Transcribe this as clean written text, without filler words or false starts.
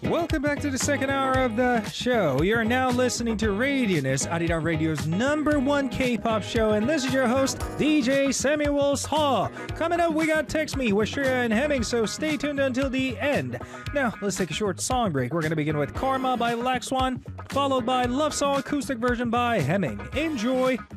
Welcome back to the second hour of the show. You're now listening to Radioness, Arirang Radio's #1 K-pop show, and this is your host, DJ Samuels Hall. Coming up, we got Text Me with Shreya and Hemming, so stay tuned until the end. Now, let's take a short song break. We're going to begin with Karma by Black Swan, followed by Love Song acoustic version by Hemming. Enjoy!